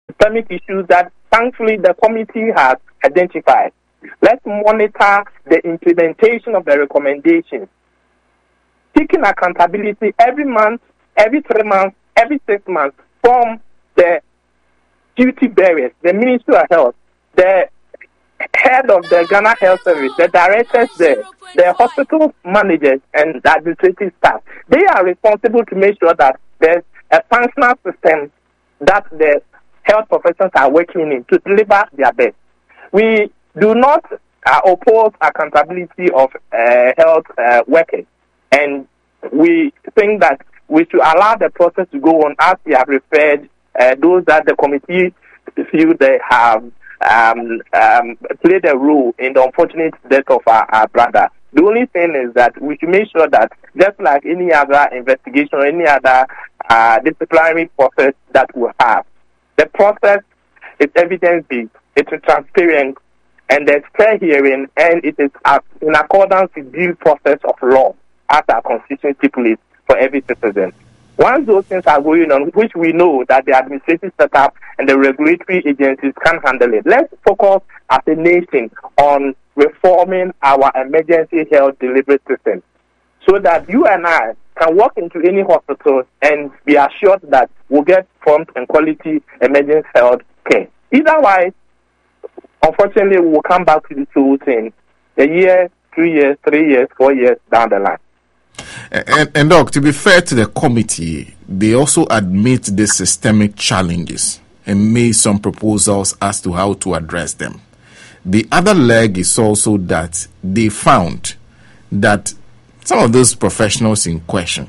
systemic issues that thankfully the committee has identified. Let's monitor the implementation of the recommendations. Taking accountability every month, every 3 months, every 6 months from the duty bearers, the Ministry of Health, the head of the Ghana Health Service, the directors there, the hospital managers, and the administrative staff. They are responsible to make sure that there's a functional system that the health professionals are working in to deliver their best. We do not oppose accountability of health workers, and we think that we should allow the process to go on as we have referred those that the committee feel they have played a role in the unfortunate death of our brother. The only thing is that we should make sure that just like any other investigation or any other disciplinary process that we have, the process is evidence-based, it is transparent, and there's fair hearing, and it is in accordance with due process of law as our constitution stipulates for every citizen. Once those things are going on, which we know that the administrative setup and the regulatory agencies can handle it, let's focus as a nation on reforming our emergency health delivery system so that you and I can walk into any hospital and be assured that we'll get prompt and quality emergency health care. Otherwise, unfortunately, we will come back to this whole thing a year, 2 years, 3 years, 4 years down the line. And Doc, to be fair to the committee, they also admit the systemic challenges and made some proposals as to how to address them. The other leg is also that they found that some of these professionals in question,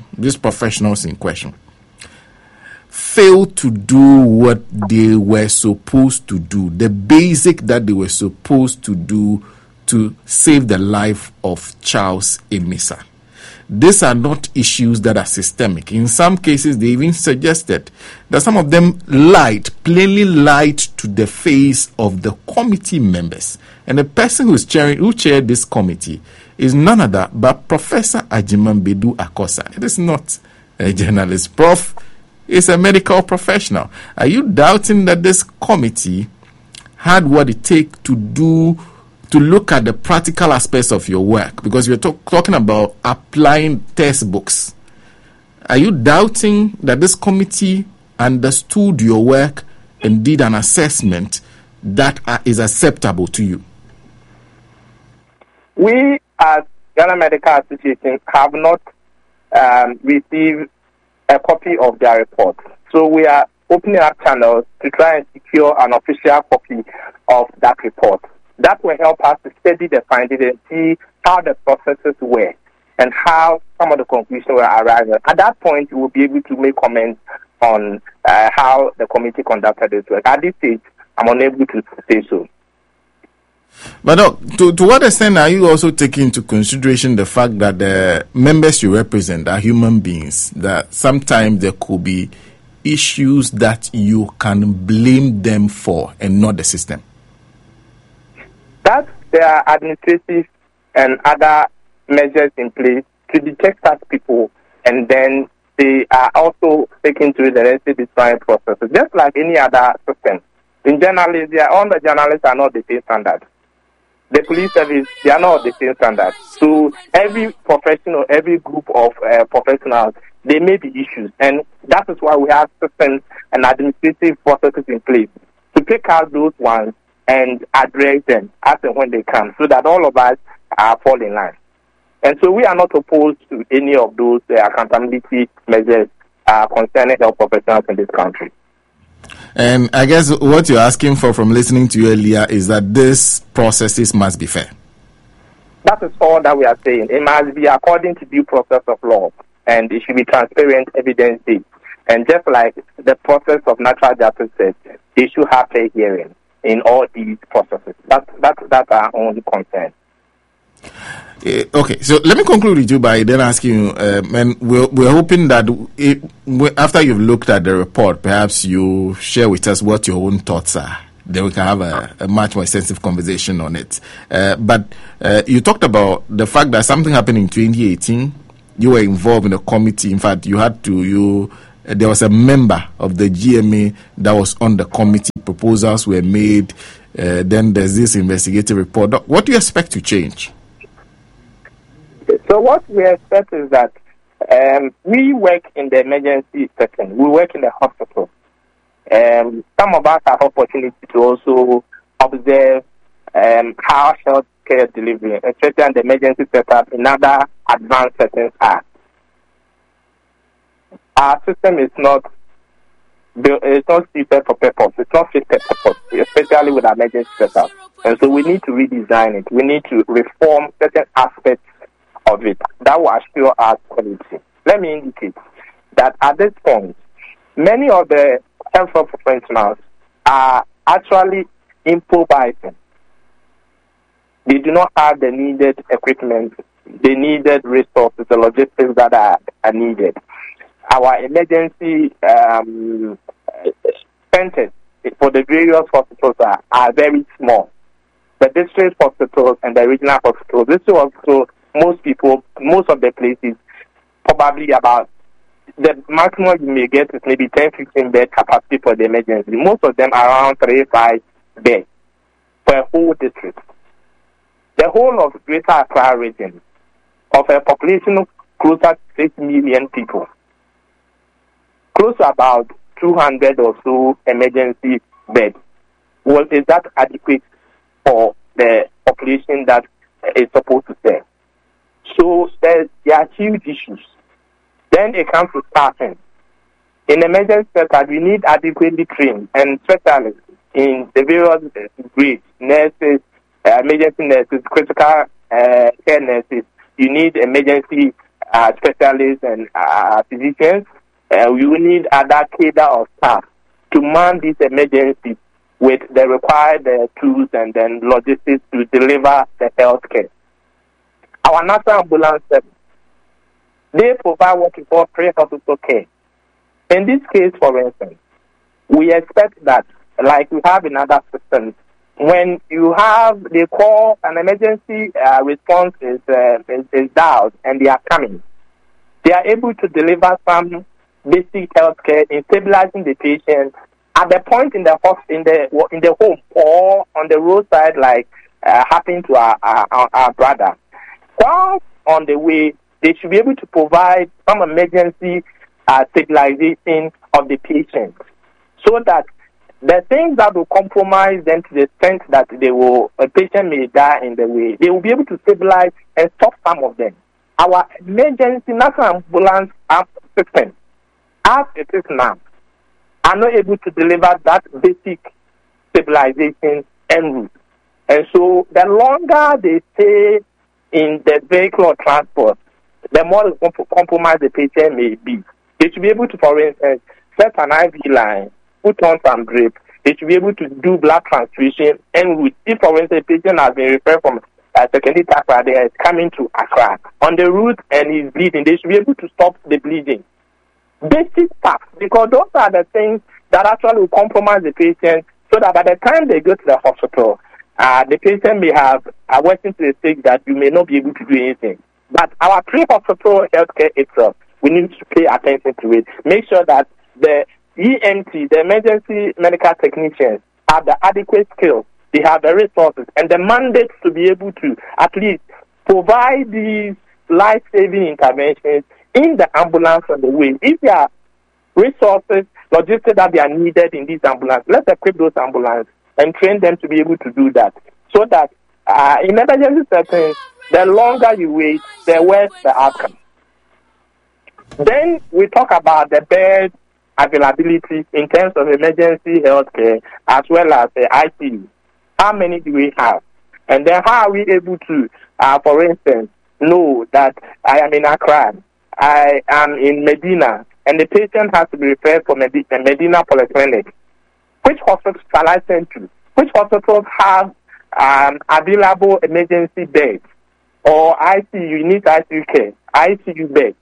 failed to do what they were supposed to do, the basic that they were supposed to do to save the life of Charles Emisa. These are not issues that are systemic. In some cases, they even suggested that some of them plainly lied to the face of the committee members. And the person who chaired this committee is none other but Professor Agyemang Akosa. It is not a journalist. Prof is a medical professional. Are you doubting that this committee had what it takes to look at the practical aspects of your work? Because you're talking about applying textbooks. Are you doubting that this committee understood your work and did an assessment that is acceptable to you? We, as Ghana Medical Association, have not received a copy of their report. So we are opening up channels to try and secure an official copy of that report. That will help us to study the findings and see how the processes were and how some of the conclusions were arrived at. At that point, we will be able to make comments on how the committee conducted its work. At this stage, I'm unable to say so. But to what extent are you also taking into consideration the fact that the members you represent are human beings, that sometimes there could be issues that you can blame them for and not the system? That there are administrative and other measures in place to detect such people, and then they are also taken to the necessary disciplinary processes, just like any other system. In journalism, all the journalists are not the same standard. The police service, they are not the same standard. So every professional, every group of professionals, there may be issues, and that is why we have systems and administrative processes in place to pick out those ones and address them as and when they come, so that all of us fall in line. And so we are not opposed to any of those accountability measures concerning health professionals in this country. And I guess what you're asking for from listening to you earlier is that these processes must be fair. That is all that we are saying. It must be according to due process of law, and it should be transparent, evidence-based. And just like the process of natural justice says, they should have fair hearing in all these processes. That's our own concern. Okay, so let me conclude with you by then asking you, and we're hoping that after you've looked at the report, perhaps you share with us what your own thoughts are. Then we can have a much more extensive conversation on it. But you talked about the fact that something happened in 2018. You were involved in a committee. In fact, you there was a member of the GMA that was on the committee. Proposals were made. Then there's this investigative report. What do you expect to change? So what we expect is that we work in the emergency setting. We work in the hospital. Some of us have opportunity to also observe how health care delivery, especially in the emergency setup, in other advanced settings are. Our system is not suited for purpose. It's not fit for purpose, especially with our emergency setup. And so we need to redesign it. We need to reform certain aspects of it that will assure our quality. Let me indicate that at this point, many of the health professionals are actually improvising. They do not have the needed equipment, the needed resources, the logistics that are needed. Our emergency centers for the various hospitals are very small. The district hospitals and the regional hospitals, this is also most of the places, probably about the maximum you may get is maybe 10-15 bed capacity for the emergency. Most of them are around 3-5 beds for a whole district. The whole of Greater Accra region, of a population closer to 6 million people, close to about 200 or so emergency beds. Well, is that adequate for the population that is supposed to serve? So there are huge issues. Then it comes to staffing. In emergency sector, we need adequately trained and specialists in the various grades, nurses, emergency nurses, critical care nurses. You need emergency specialists and physicians. We will need other cadre of staff to man these emergencies with the required tools and then logistics to deliver the health care. Our national ambulance service, they provide what we call pre-hospital care. In this case, for instance, we expect that, like we have in other systems, when you have, they call an emergency response is dialed and they are coming. They are able to deliver some basic health care in stabilizing the patient at the point in the home or on the roadside, like happened to our brother. While on the way, they should be able to provide some emergency stabilization of the patient, so that the things that will compromise them to the extent that a patient may die in the way, they will be able to stabilize and stop some of them. Our emergency national ambulance system, as it is now, are not able to deliver that basic stabilization en route. And so the longer they stay in the vehicle or transport, the more compromised the patient may be. They should be able to, for instance, set an IV line, put on some drip. They should be able to do blood transfusion en route. If, for instance, a patient has been referred from secondary Accra, they are coming to Accra on the route and is bleeding, they should be able to stop the bleeding. Basic stuff, because those are the things that actually will compromise the patient, so that by the time they go to the hospital, the patient may have worsened to the stage that you may not be able to do anything. But our pre-hospital healthcare itself, we need to pay attention to it. Make sure that the EMT, the emergency medical technicians, have the adequate skills, they have the resources and the mandate to be able to at least provide these life-saving interventions in the ambulance on the way. If there are resources, logistics that they are needed in these ambulances, let's equip those ambulances and train them to be able to do that. So that in emergency settings, the longer you wait, the worse the outcome. Then we talk about the bed availability in terms of emergency healthcare as well as the ICU. How many do we have? And then how are we able to, for instance, know that I am in Accra, I am in Medina, and the patient has to be referred for Medina Polyclinic? Which hospitals shall I send to? Which hospitals have available emergency beds or ICU, unique ICU care, ICU beds?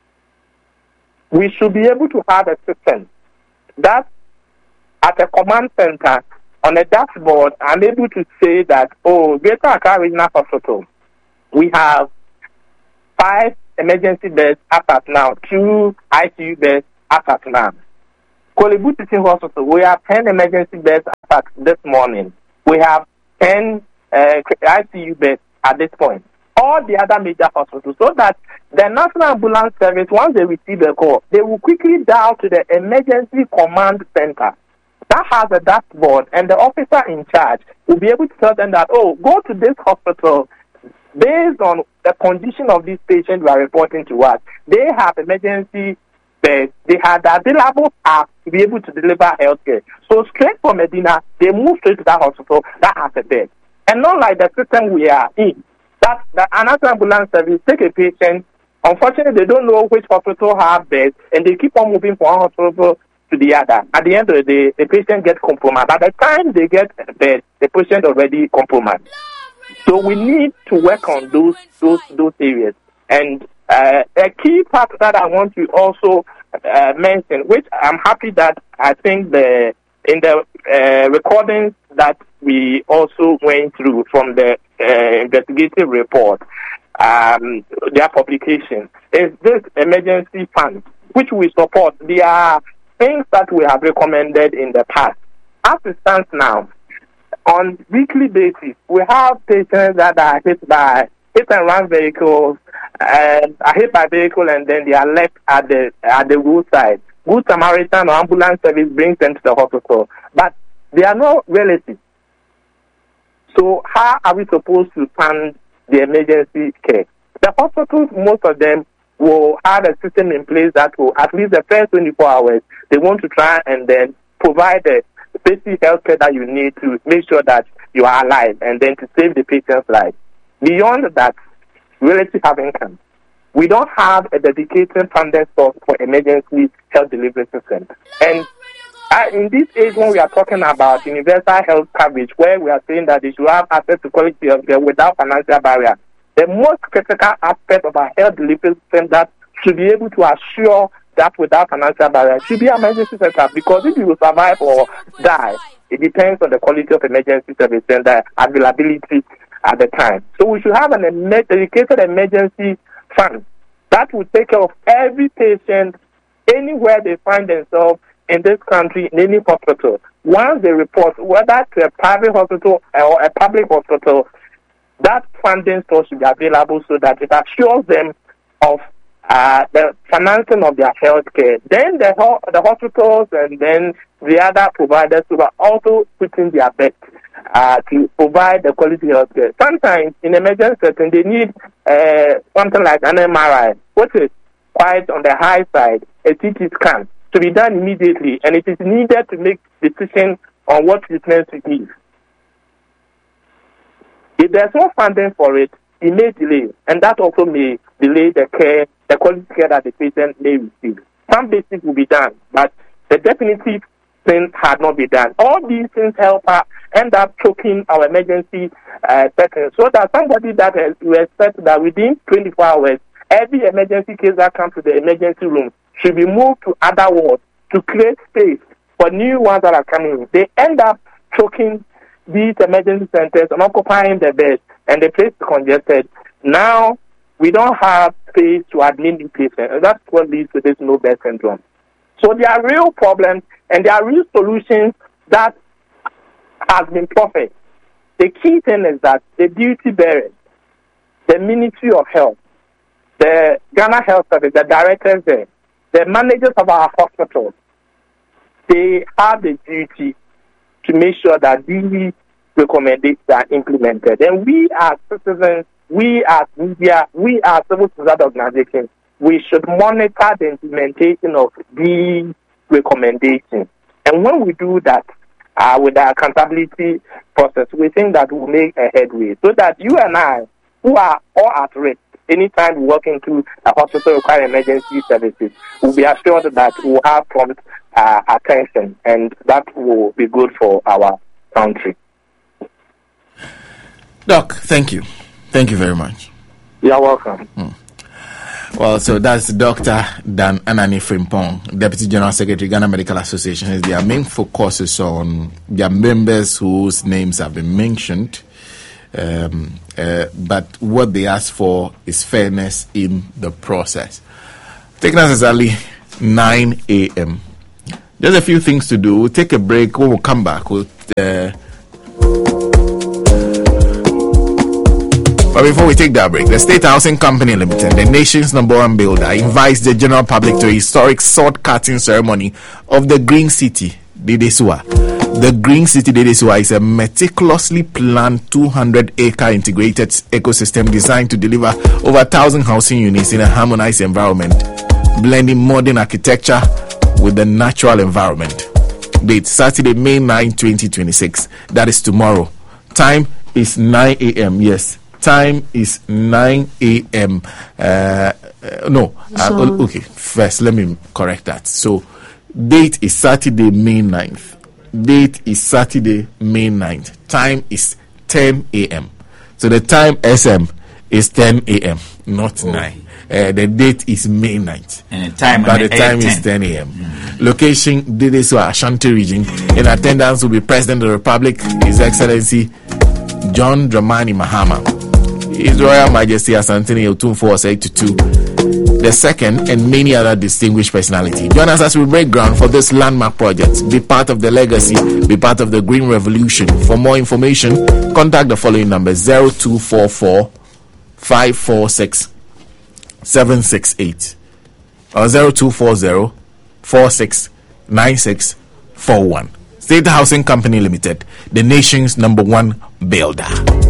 We should be able to have a system that at a command center on a dashboard, I'm able to say that, Greater Accra Regional Hospital, we have 5 emergency beds up at now, 2 ICU beds, as at now. Korle Bu Teaching Hospital, we have 10 emergency beds as at this morning. We have 10 ICU beds at this point. All the other major hospitals, so that the National Ambulance Service, once they receive a call, they will quickly dial to the Emergency Command Center. That has a dashboard, and the officer in charge will be able to tell them that, oh, go to this hospital based on the condition of this patient you are reporting to us. They have emergency beds. They have the available staff to be able to deliver healthcare. So straight from Medina, they move straight to that hospital that has a bed. And not like the system we are in, that the National Ambulance Service take a patient. Unfortunately, they don't know which hospital have beds, and they keep on moving from one hospital to the other. At the end of the day, the patient gets compromised. By the time they get a bed, the patient already compromised. So we need to work on those areas. And a key part that I want to also mention, which I'm happy that I think in the recordings that we also went through from the investigative report, their publication, is this emergency fund, which we support. There are things that we have recommended in the past. As it stands now, on weekly basis, we have patients that are hit and run vehicles, are hit by vehicle, and then they are left at the roadside. Good Samaritan or ambulance service brings them to the hospital, but they are not relatives. So how are we supposed to fund the emergency care? The hospitals, most of them, will have a system in place that will, at least the first 24 hours, they want to try and then provide the basic health care that you need to make sure that you are alive and then to save the patient's life. Beyond that, relatives have income. We don't have a dedicated funding source for emergency health delivery system. And in this age, when we are talking about universal health coverage, where we are saying that they should have access to quality health care without financial barrier, the most critical aspect of our health delivery system that should be able to assure that without financial barrier should be emergency center, because if you will survive or die, it depends on the quality of emergency service and the availability at the time. So we should have an dedicated emergency fund that will take care of every patient anywhere they find themselves in this country, in any hospital. Once they report, whether to a private hospital or a public hospital, that funding source should be available so that it assures them of the financing of their health care. Then the hospitals and then the other providers will also put in their best to provide the quality health care. Sometimes in emergency setting, they need something like an MRI, which is quite on the high side, a CT scan, to be done immediately, and it is needed to make decisions on what treatment to give. If there's no funding for it, it may delay, and that also may delay the care, the quality care that the patient may receive. Some basics will be done, but the definitive thing had not been done. All these things help us end up choking our emergency settings, so that somebody that we expect that within 24 hours, every emergency case that comes to the emergency room should be moved to other wards to create space for new ones that are coming in. They end up choking these emergency centers and occupying the beds, and the place is congested. Now, we don't have space to admit new patients, and that's what leads to this no bed syndrome. So there are real problems, and there are real solutions that has been proffered. The key thing is that the duty bearers, the Ministry of Health, the Ghana Health Service, the directors there, the managers of our hospitals, they have the duty to make sure that these recommendations are implemented. And we as citizens, we as media, we as civil society organizations, we should monitor the implementation of these recommendations. And when we do that, with the accountability process, we think that we'll make a headway, so that you and I, who are all at risk, anytime we walk into a hospital requiring emergency services, we'll be assured that we'll have prompt attention, and that will be good for our country. Doc, thank you. Thank you very much. You're welcome. Well, so that's Dr. Dan Anani Frimpong, Deputy General Secretary, Ghana Medical Association. Their main focus is on their members whose names have been mentioned. But what they ask for is fairness in the process. Taking us exactly 9 a.m. Just a few things to do. We'll take a break. When we'll come back, but before we take that break, the State Housing Company Limited, the nation's #1 builder, invites the general public to a historic sword-cutting ceremony of the Green City, Dedesua. The Green City Dedesua is a meticulously planned 200-acre integrated ecosystem designed to deliver over 1,000 housing units in a harmonized environment, blending modern architecture with the natural environment. Date Saturday, May 9, 2026. That is tomorrow. Time is 9 a.m. Yes. Time is 9 a.m. Okay. First, let me correct that. So, date is Saturday, May 9th. Date is Saturday, May 9th. Time is 10 a.m. So, the time SM is 10 a.m., not 9. The date is May 9th. And the time is 10 a.m. Location, Dedesua, Ashanti region. In attendance will be President of the Republic, His Excellency John Dramani Mahama, His Royal Majesty Asantini Otumfuo Osei-Tutu the second, and many other distinguished personalities. Join us as we break ground for this landmark project. Be part of the legacy, be part of the Green Revolution. For more information, contact the following numbers: 0244 546 768 or 0240 469641. State Housing Company Limited, the nation's #1 builder.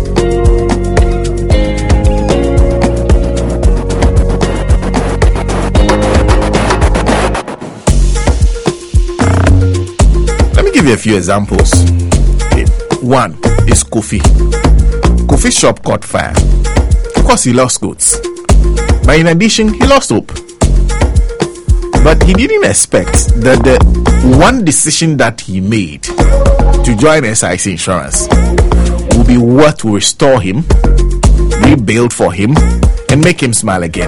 Let me give you a few examples. One is Kofi. Kofi's shop caught fire. Of course, he lost goods, but in addition, he lost hope. But he didn't expect that the one decision that he made to join SIC Insurance will be what will restore him, rebuild for him, and make him smile again.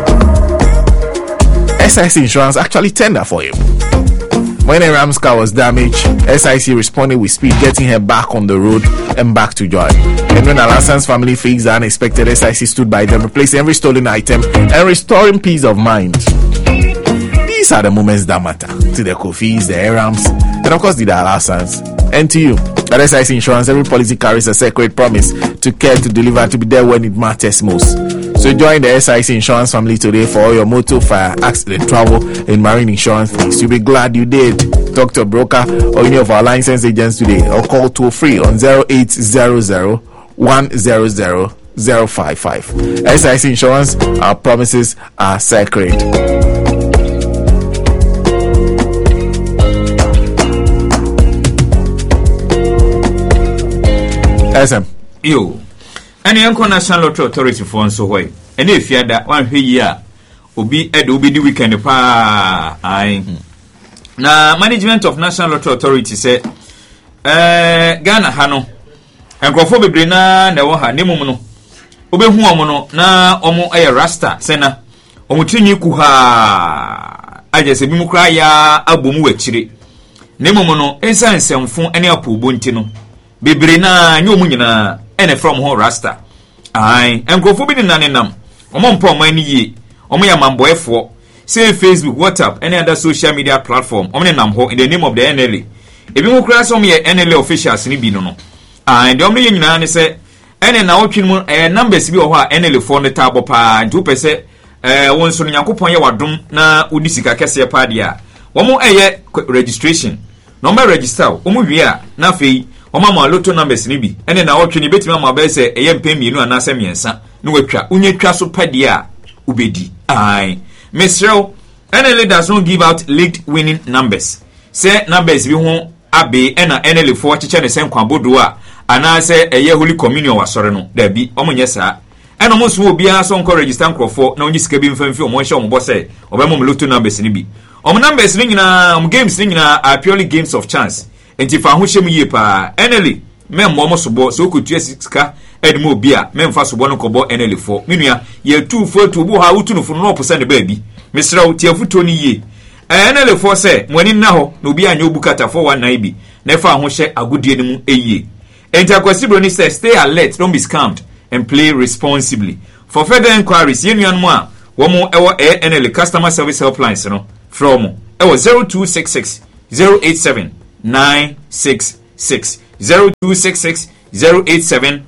SIC Insurance actually tendered for him. When a Ram's car was damaged, SIC responded with speed, getting her back on the road and back to joy. And when Alassan's family faced the unexpected, SIC stood by them, replacing every stolen item and restoring peace of mind. These are the moments that matter to the Kofis, the Arams, and of course the Alassans, and to you. At SIC Insurance, every policy carries a sacred promise to care, to deliver, to be there when it matters most. So join the SIC Insurance family today for all your motor, fire, accident, travel, and marine insurance needs. You'll be glad you did. Talk to a broker or any of our licensed agents today, or call toll free on 0800 100 055. SIC Insurance, our promises are sacred. SM. Yo. And the National Lottery Authority for so way. And if you had that 1 year, obi the weekend pa. Na management of National Lottery Authority say Ghana hano. Enkrofo bebre na wo ha nemu no. Obehu omo no na omo rasta sena. Omo tinyi ku ha. Ajese bi mu kra ya abomu wachire. Nemu no ensan semfo ene apobo nti no. Bebre na nyomu nyina ene from ho rasta. Enkrofo bi ni nanenam. Omo mpo omo ani ye. Omo ya mamboefo. Say Facebook, WhatsApp, any other social media platform. Omo nam ho in the name of the NLA. Ebi mu kra so me NLA officials ni bi no. And omo ye nyina ne say ene na otwin mu numbers bi wo ho a NLA for ne tabo pa ntu pese won so nyankopon ye wadom na odi sika kese pa dia. Omo registration. Number register. Omo wi a na fei Oma ma lotto numbers ni bi ene na otwe ni betima ma be se eye mpem mienu anase miensa no watwa unyetwa so pade a ubedi mesrel NLA does not give out leaked winning numbers say numbers bi ho abe ena NLA for chiche ne sen kwabodo a anase eye holy communion wasore no da bi omonye saa ena mo so obi a so nko register nkrofo na onyi sika bi mfamfi omo hye omo bo se obemo lotto numbers ni bi omo numbers ni nyina omo games ni nyina are purely games of chance. Enti fa ho hyem yie pa NLA memmo mo sobo so kotua sika edmo obi a memfa sobo no kobo NLA for menua ye tu foto bo ha utu no fo no opose ne ba bi mesra wo tia foto ni yie NLA for se mwani na ho na obi anya obukata 419 bi na fa ho hye agodie ni mu eyie enti akwasibro ni say stay alert, don't be scammed and play responsibly. For further inquiries yennuan mo a wo mo ewo NLA customer service helplines no from 0266 087 966 0266 087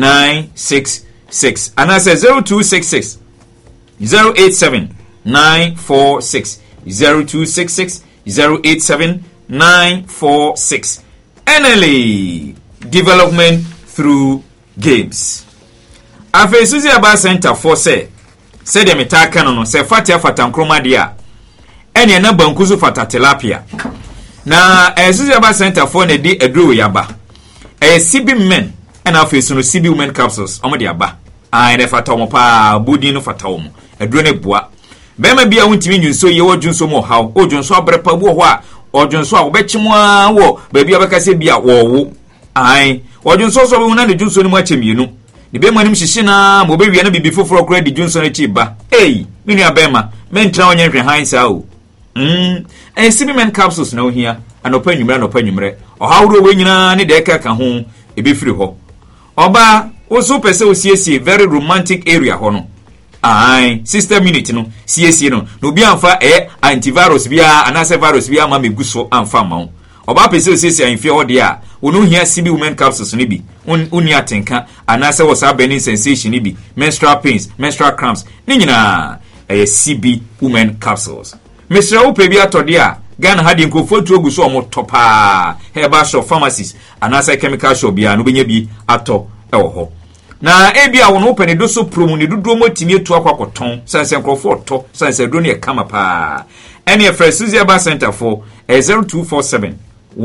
966 and I say 0266 087 946 0266 087 946 NLA development through games. Afe Suzy Aba Center for say de metaka no se fatia fatankroma dia ene na bankuzu fata tilapia na Suzy Aba Center for ne di edro yaba CB men and afe so no CB women capsules omo de aba ne fata omo pa bodi no fata omo edro ne boa bema bia wontimi nyunso ye wodwunso mo haw odwunso abrepa bu ho a odwunso a wobechimo a wo ba bia bekase bia wo odwunso so bo na de dwunso ni mo achemienu ni be manim hihye na mo be wi na bibi foforo kora de dwunso na chi ba mini abema mentra onye hwe hansa o CB men capsules na ohia anopa nwumre ohawro we nyina ne de ka ho ebe firi ho oba wo so pese osiesie very romantic area ho no sister minute no CSC no obi amfa antivirus bia anase virus bia ma meguso amfa ma oba pese CSC anfie ho de a wonu hia CB women capsules no bi uni atenka anase was burning sensation bi menstrual pains menstrual cramps ni nyina CB women capsules Mr. Upe bia to de a Ghana hadi nkofo oguso omo topa herbal shop pharmacies anase chemical shop bia no benya bi ato ewo ho na ebia wono open ne doso promo ne dodo motimi etu akwakoton sanse nkrofo to sanse do ne kama pa ene fresh Suzy Aba Center for 0247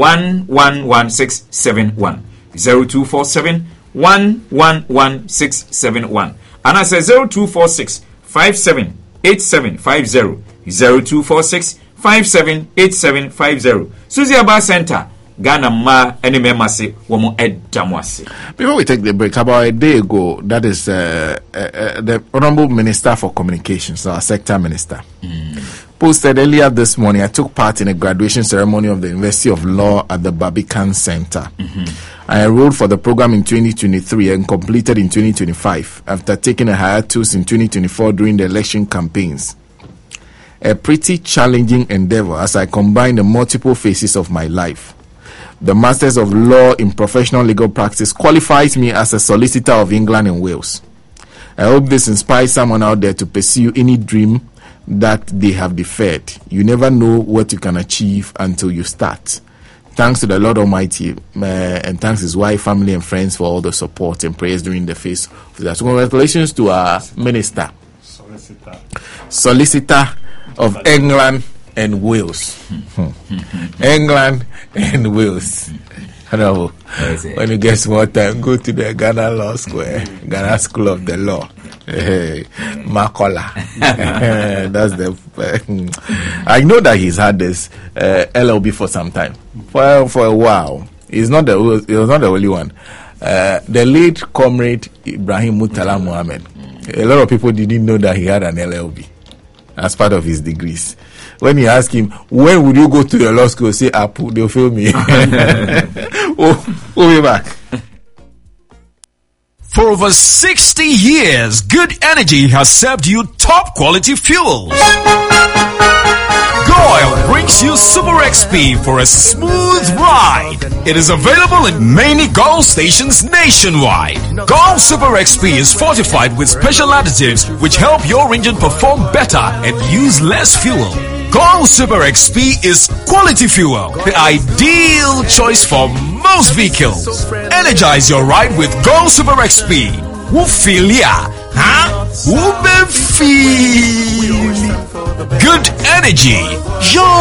111671 0247 111671 and I say 0246 578750 0246 578750 Suzy Aba Center Ghana ma any memase womo edamwase. Before we take the break, about a day ago, that is the Honorable Minister for Communications, our sector minister, posted earlier this morning, I took part in a graduation ceremony of the University of Law at the Barbican Center. I enrolled for the program in 2023 and completed in 2025 after taking a hiatus in 2024 during the election campaigns. A pretty challenging endeavor as I combine the multiple phases of my life. The Masters of Law in Professional Legal Practice qualifies me as a solicitor of England and Wales. I hope this inspires someone out there to pursue any dream that they have deferred. You never know what you can achieve until you start. Thanks to the Lord Almighty and thanks His wife, family and friends for all the support and prayers during the phase of that. So congratulations to our minister. Solicitor of England and Wales. England and Wales. When you get more time, go to the Ghana Law Square, Ghana School of the Law. Makola. That's the. I know that he's had this LLB for some time, for a while. He was not the only one. The late comrade Ibrahim Murtala Mohammed. A lot of people didn't know that he had an LLB as part of his degrees. When you ask him, when would you go to your law school? Say, Apu, they'll fail me. We'll be back. For over 60 years, Good Energy has served you top quality fuels. GOIL brings you Super XP for a smooth ride. It is available in many GOIL stations nationwide. GOIL Super XP is fortified with special additives which help your engine perform better and use less fuel. GOIL Super XP is quality fuel, the ideal choice for most vehicles. Energize your ride with GOIL Super XP. Wufilia, Ube feel. Good Energy. Your